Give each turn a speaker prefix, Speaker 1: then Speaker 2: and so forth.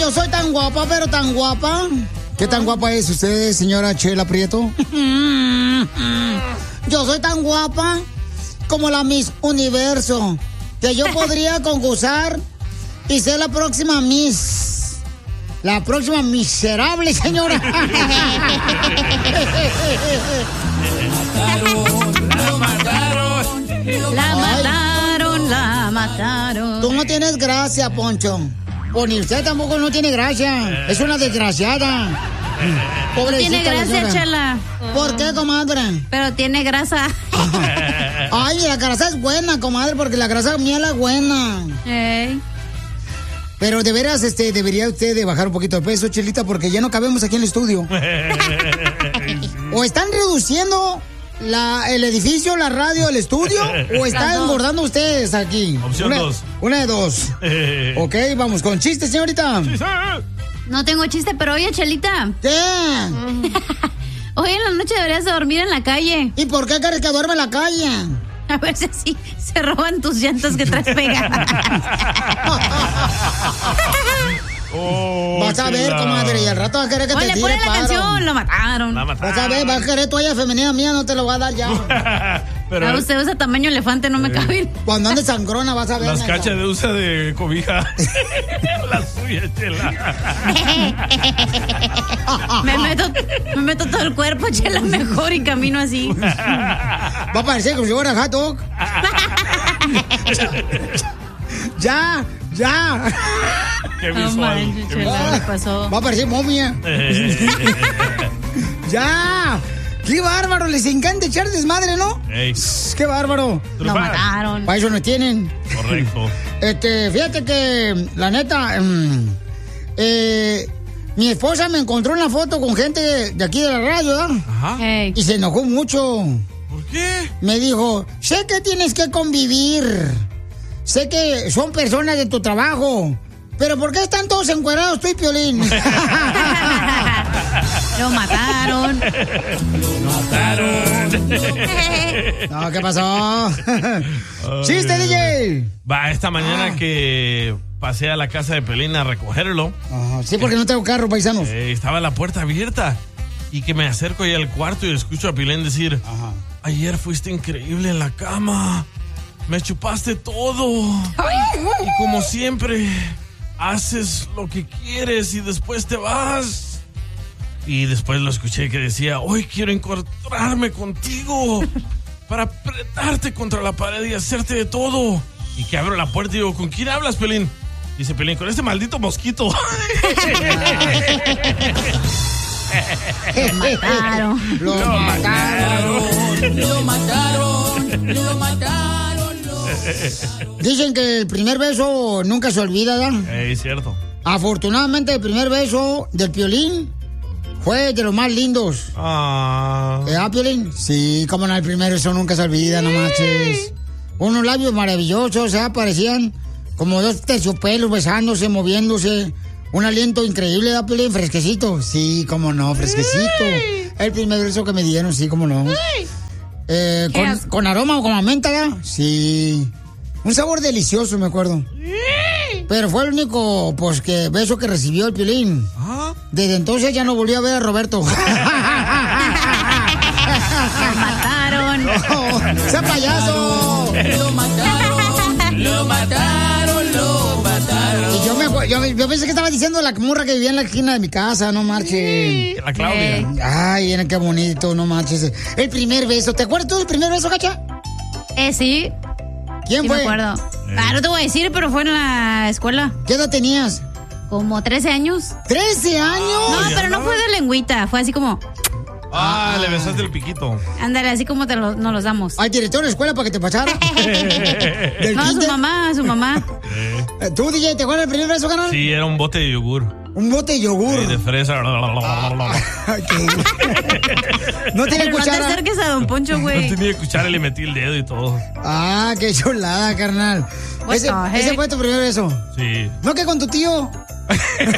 Speaker 1: yo soy tan guapa, pero tan guapa. ¿Qué tan guapa es usted, señora Chela Prieto? Yo soy tan guapa como la Miss Universo, que yo podría concursar y ser la próxima Miss. La próxima miserable, señora.
Speaker 2: La mataron.
Speaker 1: Tú no tienes gracia, Poncho. O ni usted tampoco no tiene gracia. Es una desgraciada. Pobrecita.
Speaker 2: Tiene gracia, Chela.
Speaker 1: ¿Por qué, comadre?
Speaker 2: Pero tiene grasa.
Speaker 1: Ay, la grasa es buena, comadre, porque la grasa miel es buena.
Speaker 2: Hey.
Speaker 1: Pero de veras, debería usted de bajar un poquito de peso, Chelita, porque ya no cabemos aquí en el estudio. O están reduciendo el edificio, la radio, el estudio, o están engordando ustedes aquí.
Speaker 3: Opción 2.
Speaker 1: Una de dos. Ok, vamos con chistes, señorita.
Speaker 2: No tengo chiste, pero oye, Chelita.
Speaker 1: ¿Qué?
Speaker 2: Hoy en la noche deberías de dormir en la calle.
Speaker 1: ¿Y por qué quieres que duerme en la calle?
Speaker 2: A ver si así se roban tus llantas que traes pegadas.
Speaker 1: Vas a ver, comadre, y al rato vas a querer que te tire
Speaker 2: pone la
Speaker 1: paro.
Speaker 2: canción, lo mataron.
Speaker 1: Vas a ver, vas a querer toalla femenina mía, no te lo voy a dar ya.
Speaker 3: Pero
Speaker 2: usted usa tamaño elefante, no me cabe.
Speaker 1: Cuando andes sangrona vas a ver.
Speaker 3: Las cachas de usa de cobija. La suya, Chela.
Speaker 2: me meto todo el cuerpo, Chela, mejor y camino así.
Speaker 1: Va a parecer como si fuera hot dog. Ya.
Speaker 3: Qué visual.
Speaker 2: Manches, Chela, ¿qué pasó?
Speaker 1: Va a parecer momia. Ya. ¡Qué bárbaro! Les encanta echar desmadre, ¿no?
Speaker 3: Ey.
Speaker 1: ¡Qué bárbaro!
Speaker 2: Lo mataron.
Speaker 1: Para eso nos tienen.
Speaker 3: Correcto.
Speaker 1: Fíjate que, la neta, mi esposa me encontró una foto con gente de aquí de la radio, ¿verdad?
Speaker 3: Ajá.
Speaker 2: Hey.
Speaker 1: Y se enojó mucho.
Speaker 3: ¿Por qué?
Speaker 1: Me dijo, sé que tienes que convivir. Sé que son personas de tu trabajo. Pero ¿por qué están todos encuerados tú y Piolín?
Speaker 2: Lo mataron.
Speaker 1: No, ¿qué pasó? ¡Chiste, DJ!
Speaker 3: Va, esta mañana que pasé a la casa de Pelín a recogerlo.
Speaker 1: Sí, porque no tengo carro, paisanos.
Speaker 3: Estaba la puerta abierta. Y que me acerco ahí al cuarto y escucho a Pelín decir: ayer fuiste increíble en la cama. Me chupaste todo. Y como siempre, haces lo que quieres y después te vas. Y después lo escuché que decía: hoy quiero encontrarme contigo para apretarte contra la pared y hacerte de todo. Y que abro la puerta y digo: ¿con quién hablas, Pelín? Dice Pelín: con este maldito mosquito.
Speaker 2: Lo mataron.
Speaker 1: Lo mataron. Dicen que el primer beso nunca se olvida, ¿verdad?
Speaker 3: Es cierto.
Speaker 1: Afortunadamente, el primer beso del Piolín fue de los más lindos. ¿Ah, Piolín? Sí, como no, el primer beso nunca se olvida, no manches. Unos labios maravillosos, parecían como dos terciopelos besándose, moviéndose. Un aliento increíble, ¿verdad, Piolín? Fresquecito. Sí, como no, fresquecito. El primer beso que me dieron, sí, como no. Con aroma o como a menta, ¿verdad? Sí. Un sabor delicioso, me acuerdo. Pero fue el único, pues, beso que recibió el Piolín. Desde entonces ya no volví a ver a Roberto.
Speaker 2: Lo mataron.
Speaker 1: No, ¡sea payaso!
Speaker 4: Lo mataron.
Speaker 1: Y yo pensé que estaba diciendo la morra que vivía en la esquina de mi casa, no marches.
Speaker 3: La Claudia.
Speaker 1: Ay, qué bonito, no marches. El primer beso, ¿te acuerdas tú del primer beso, Cacha?
Speaker 2: Sí.
Speaker 1: ¿Quién
Speaker 2: sí
Speaker 1: fue?
Speaker 2: Me acuerdo. No te voy a decir, pero fue en la escuela.
Speaker 1: ¿Qué edad tenías?
Speaker 2: Como 13 años.
Speaker 1: ¿13 años?
Speaker 2: No, pero no fue de lengüita, fue así como...
Speaker 3: Le besaste el piquito.
Speaker 2: Ándale, así como nos los damos.
Speaker 1: ¿Al director de la escuela para que te pasara?
Speaker 2: No, su mamá.
Speaker 1: ¿Tú, DJ, te acuerdas del primer beso, canal?
Speaker 3: Sí, era un bote de yogur.
Speaker 1: Un bote de yogur.
Speaker 3: Sí, de fresa.
Speaker 1: No tiene
Speaker 2: pero
Speaker 1: cuchara.
Speaker 2: No te acerques a Don Poncho, güey.
Speaker 3: No tenía cuchara, le metí el dedo y todo.
Speaker 1: Ah, qué chulada, carnal. ¿Ese fue tu primer beso?
Speaker 3: Sí.
Speaker 1: ¿No que con tu tío?